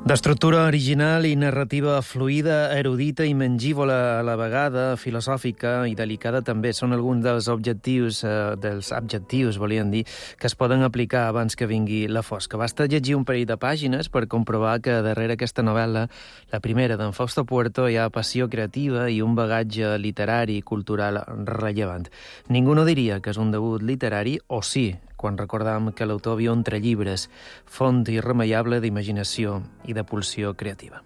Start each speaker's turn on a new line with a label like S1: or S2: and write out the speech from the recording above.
S1: D'estructura original i narrativa fluida, erudita i mengívola a la vegada, filosòfica i delicada també, són alguns dels adjectius, volien dir, que es poden aplicar abans que vingui la fosca. Basta llegir un parell de pàgines per comprovar que darrere aquesta novel·la, la primera d'en Fausto Puerto, hi ha passió creativa i un bagatge literari i cultural rellevant. Ningú no diria que és un debut literari, o sí, quan recordam que l'autor viu entre llibres, font irremeiable d'imaginació i de pulsió creativa.